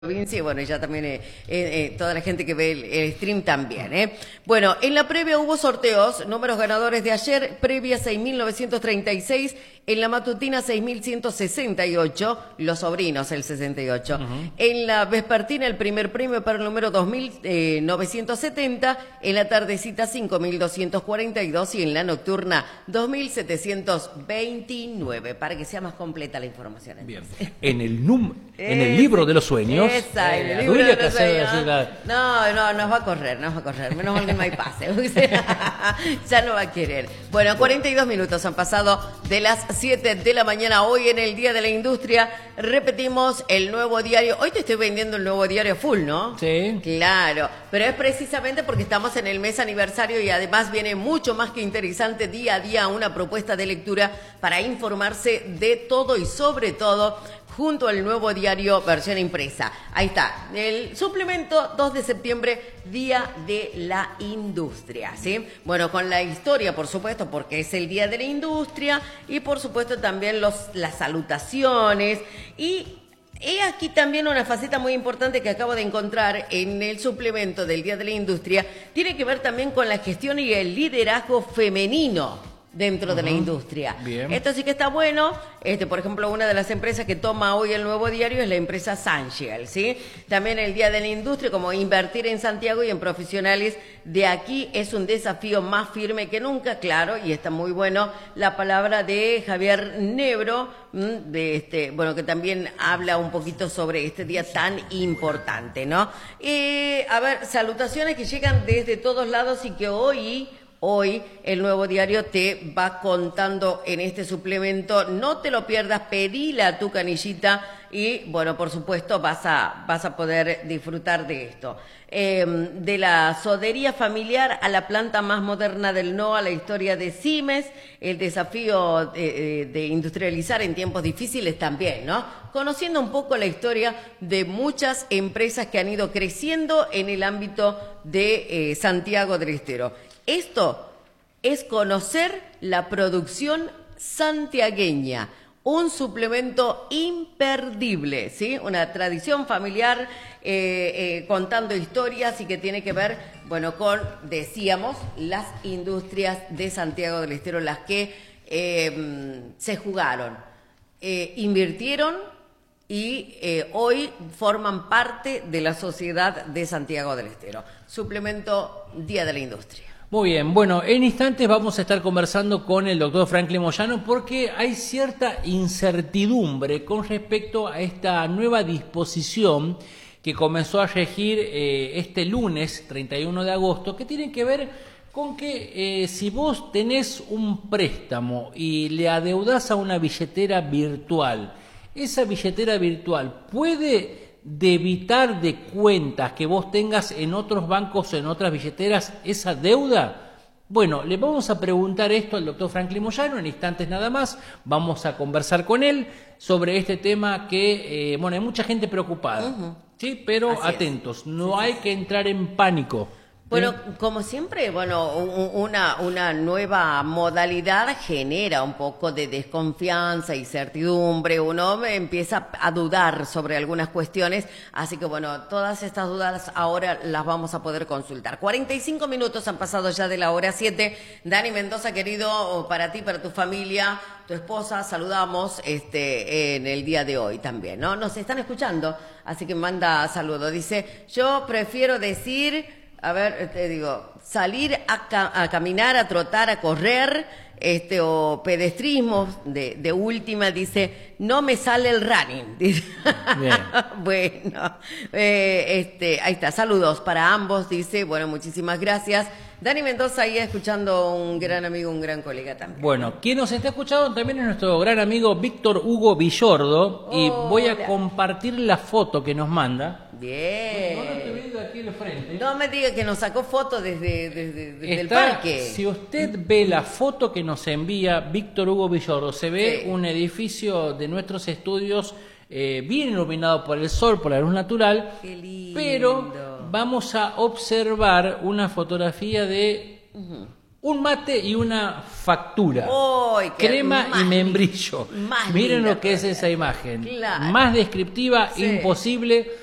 provincia y bueno, ya también toda la gente que ve el stream también. Bueno, en la previa hubo sorteos, números ganadores de ayer, previa 6.936, en la matutina 6.168, los sobrinos el 68. En la vespertina el primer premio para el número 2.970, en la tardecita 5.242 y en la nocturna 2.729, para que sea más completa la información. Entonces. Bien, en el libro de los sueños. Esa, en el libro de los sueños. No, nos va a correr. Menos mal que no hay pase. Ya no va a querer. Bueno, 42 minutos han pasado de las 7 de la mañana hoy en el Día de la Industria. Repetimos el nuevo diario. Hoy te estoy vendiendo el nuevo diario full, ¿no? Sí. Claro, pero es precisamente porque estamos en el mes aniversario y además viene mucho más que interesante día a día una propuesta de lectura para informarse de todo y sobre todo junto al nuevo diario versión impresa. Ahí está, el suplemento 2 de septiembre, Día de la Industria, ¿sí? Bueno, con la historia, por supuesto, porque es el Día de la Industria y por supuesto también las salutaciones y he aquí también una faceta muy importante que acabo de encontrar en el suplemento del Día de la Industria, tiene que ver también con la gestión y el liderazgo femenino dentro de la industria. Bien. Esto sí que está bueno. Por ejemplo, una de las empresas que toma hoy el nuevo diario es la empresa Sanshell, ¿sí? También el Día de la Industria, como invertir en Santiago y en profesionales de aquí es un desafío más firme que nunca, claro, y está muy bueno la palabra de Javier Nebro, bueno, que también habla un poquito sobre este día tan importante, ¿no? A ver, salutaciones que llegan desde todos lados y que hoy el nuevo diario te va contando en este suplemento. No te lo pierdas, pedila a tu canillita y, bueno, por supuesto vas a poder disfrutar de esto. De la sodería familiar a la planta más moderna del NOA, la historia de Siemens, el desafío de industrializar en tiempos difíciles también, ¿no? Conociendo un poco la historia de muchas empresas que han ido creciendo en el ámbito de Santiago del Estero. Esto es conocer la producción santiagueña, un suplemento imperdible, ¿sí? Una tradición familiar contando historias y que tiene que ver, bueno, con, decíamos, las industrias de Santiago del Estero, las que se jugaron, invirtieron y hoy forman parte de la sociedad de Santiago del Estero. Suplemento Día de la Industria. Muy bien, bueno, en instantes vamos a estar conversando con el doctor Franklin Moyano porque hay cierta incertidumbre con respecto a esta nueva disposición que comenzó a regir este lunes 31 de agosto, que tiene que ver con que si vos tenés un préstamo y le adeudás a una billetera virtual, esa billetera virtual puede debitar de cuentas que vos tengas en otros bancos o en otras billeteras esa deuda. Bueno, le vamos a preguntar esto al doctor Franklin Moyano en instantes nada más. Vamos a conversar con él sobre este tema que, bueno, hay mucha gente preocupada, ¿sí? Pero así atentos, no hay que entrar en pánico. Bueno, como siempre, bueno, una nueva modalidad genera un poco de desconfianza y certidumbre. Uno empieza a dudar sobre algunas cuestiones, así que bueno, todas estas dudas ahora las vamos a poder consultar. 45 minutos han pasado ya de la hora 7. Dani Mendoza, querido, para ti, para tu familia, tu esposa, saludamos en el día de hoy también, ¿no? Nos están escuchando, así que manda saludos. Dice, yo prefiero decir... A ver, te digo, salir a caminar, a trotar, a correr, o pedestrismo de última, dice, no me sale el running. Dice. Bien. Bueno, ahí está, saludos para ambos, dice, bueno, muchísimas gracias. Dani Mendoza ahí escuchando, un gran amigo, un gran colega también. Bueno, quien nos está escuchando también es nuestro gran amigo Víctor Hugo Villordo. Y voy a compartir la foto que nos manda. Bien. No te veo aquí en el frente. No me diga que nos sacó foto desde el parque. Si usted ve la foto que nos envía Víctor Hugo Villordo, se ve un edificio de nuestros estudios bien iluminado por el sol, por la luz natural. Qué lindo. Pero vamos a observar una fotografía de un mate y una factura. Crema y membrillo. Miren lo que es esa imagen. Claro. Más descriptiva, imposible.